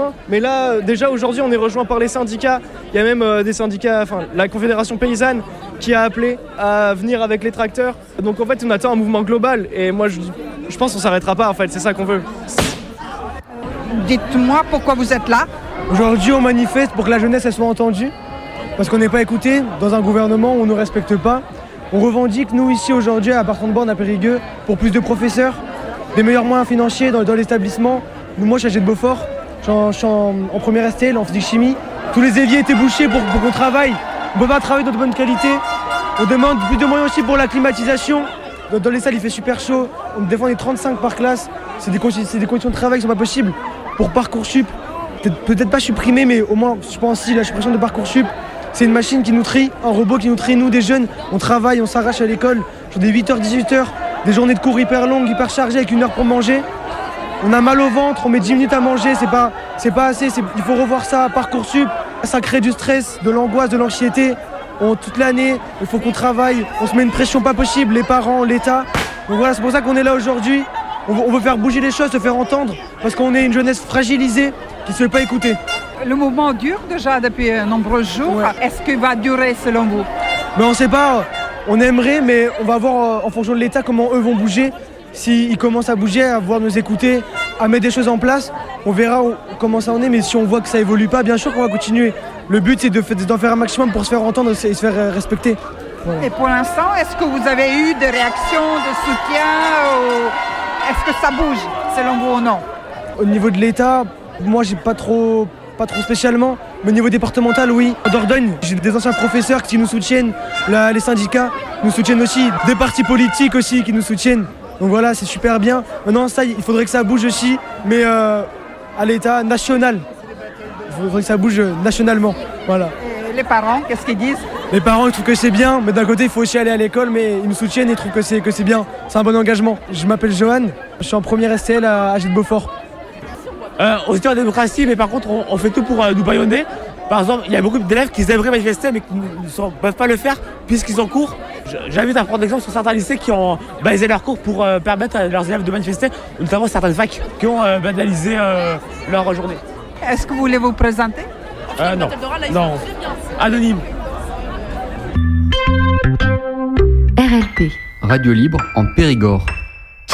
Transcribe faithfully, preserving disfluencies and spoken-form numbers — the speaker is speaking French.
rejoint. Mais là, déjà aujourd'hui, on est rejoint par les syndicats. Il y a même euh, des syndicats, enfin la Confédération Paysanne qui a appelé à venir avec les tracteurs. Donc en fait, on attend un mouvement global. Et moi, je, je pense qu'on s'arrêtera pas en fait, c'est ça qu'on veut. Dites-moi pourquoi vous êtes là. Aujourd'hui, on manifeste pour que la jeunesse elle soit entendue. Parce qu'on n'est pas écouté dans un gouvernement où on ne nous respecte pas. On revendique, nous, ici, aujourd'hui, à Bertrand-de-Born, à Périgueux, pour plus de professeurs, des meilleurs moyens financiers dans, dans l'établissement. Moi, je suis à Beaufort, je suis en, je suis en, en première S T L, en physique-chimie. Tous les éviers étaient bouchés pour, pour qu'on travaille. On ne peut pas travailler dans de bonne qualité. On demande plus de moyens aussi pour la climatisation. Dans, dans les salles, il fait super chaud. On défend les trente-cinq par classe. C'est des, c'est des conditions de travail qui ne sont pas possibles. Pour Parcoursup, peut-être, peut-être pas supprimé, mais au moins, je pense si la suppression de Parcoursup, c'est une machine qui nous trie, un robot qui nous trie, nous, des jeunes. On travaille, on s'arrache à l'école. Sur des huit heures, dix-huit heures, des journées de cours hyper longues, hyper chargées, avec une heure pour manger. On a mal au ventre, on met dix minutes à manger, c'est pas, c'est pas assez, c'est, il faut revoir ça. Parcoursup, ça crée du stress, de l'angoisse, de l'anxiété. On, toute l'année, il faut qu'on travaille, on se met une pression pas possible, les parents, l'État. Donc voilà, c'est pour ça qu'on est là aujourd'hui. On veut, on veut faire bouger les choses, se faire entendre, parce qu'on est une jeunesse fragilisée qui ne se fait pas écouter. Le mouvement dure déjà depuis de nombreux jours. Ouais. Est-ce qu'il va durer selon vous? Mais on ne sait pas, on aimerait, mais on va voir en fonction de l'État comment eux vont bouger. S'ils commencent à bouger, à vouloir nous écouter, à mettre des choses en place, on verra comment ça en est. Mais si on voit que ça évolue pas, bien sûr qu'on va continuer. Le but, c'est de, d'en faire un maximum pour se faire entendre et se faire respecter. Voilà. Et pour l'instant, est-ce que vous avez eu des réactions de soutien ou est-ce que ça bouge selon vous ou non? Au niveau de l'État, moi, j'ai pas trop... Pas trop spécialement, mais au niveau départemental, oui. En Dordogne, j'ai des anciens professeurs qui nous soutiennent, là, les syndicats nous soutiennent aussi, des partis politiques aussi qui nous soutiennent. Donc voilà, c'est super bien. Maintenant, ça, il faudrait que ça bouge aussi, mais euh, à l'état national. Il faudrait que ça bouge nationalement. Voilà. Et les parents, qu'est-ce qu'ils disent? Les parents, ils trouvent que c'est bien, mais d'un côté, il faut aussi aller à l'école, mais ils nous soutiennent et ils trouvent que c'est, que c'est bien. C'est un bon engagement. Je m'appelle Johan, je suis en première S T L à Agile Beaufort. Euh, on est en démocratie, mais par contre, on, on fait tout pour euh, nous bâillonner. Par exemple, il y a beaucoup d'élèves qui aimeraient manifester, mais qui ne peuvent pas le faire puisqu'ils sont cours. J'invite à prendre l'exemple sur certains lycées qui ont balisé leurs cours pour euh, permettre à leurs élèves de manifester, notamment certaines facs qui ont euh, banalisé euh, leur journée. Est-ce que vous voulez vous présenter? euh, Non, non, anonyme. R L P. Radio libre en Périgord.